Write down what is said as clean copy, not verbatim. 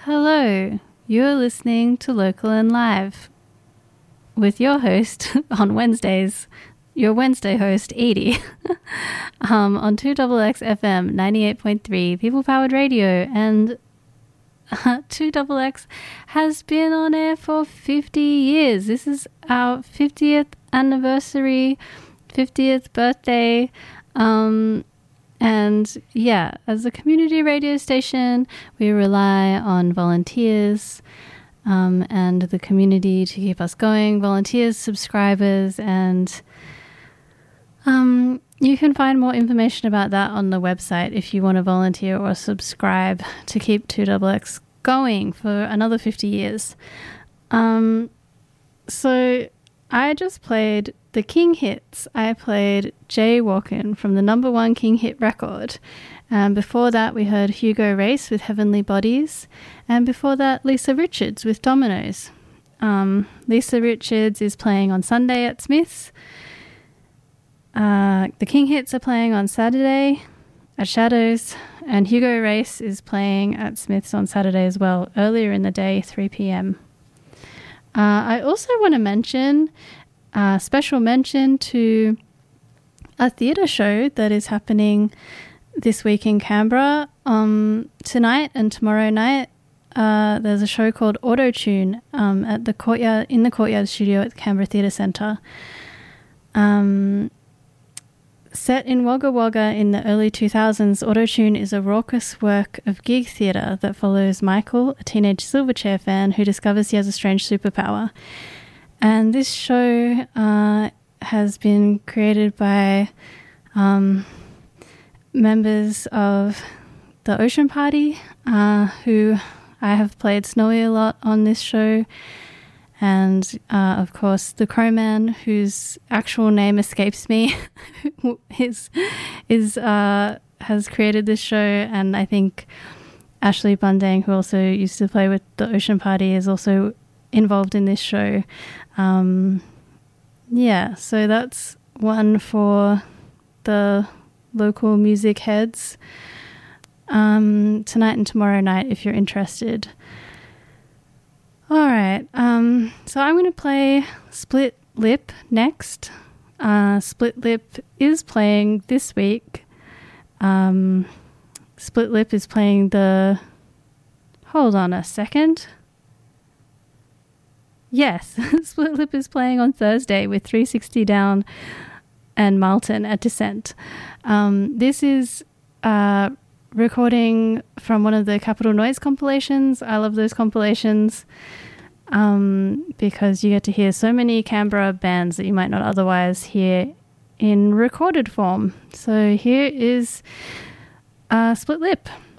Hello, you're listening to Local and Live with your host on Wednesdays, your Wednesday host, Edie, on 2XX FM 98.3 People Powered Radio, and 2XX has been on air for 50 years. This is our 50th anniversary, 50th birthday, and yeah, as a community radio station, we rely on volunteers and the community to keep us going. Volunteers, subscribers, and you can find more information about that on the website if you want to volunteer or subscribe to keep 2XX going for another 50 years. So I just played the King hits. I played Jaywalkin' from the #1 King hit record. Before that, we heard Hugo Race with Heavenly Bodies. And before that, Lisa Richards with Dominoes. Lisa Richards is playing on Sunday at Smith's. The King hits are playing on Saturday at Shadows. And Hugo Race is playing at Smith's on Saturday as well, earlier in the day, 3 p.m. I also want to mention special mention to a theatre show that is happening this week in Canberra. Tonight and tomorrow night, there's a show called Auto-Tune at the Courtyard, in the Courtyard studio at the Canberra Theatre Centre. Set in Wagga Wagga in the early 2000s, Auto-Tune is a raucous work of gig theatre that follows Michael, a teenage Silverchair fan who discovers he has a strange superpower. And this show has been created by members of the Ocean Party, who I have played Snowy a lot on this show. And, of course, the Crowman, whose actual name escapes me, has created this show. And I think Ashley Bundang, who also used to play with the Ocean Party, is also involved in this show. Yeah, so that's one for the local music heads tonight and tomorrow night if you're interested. All right, so I'm going to play Split Lip next. Split Lip is playing this week. Split Lip is playing the... Hold on a second. Yes, Split Lip is playing on Thursday with 360 Down and Marlton at Descent. This is recording from one of the Capital Noise compilations. I love those compilations because you get to hear so many Canberra bands that you might not otherwise hear in recorded form. So here is Split Lip.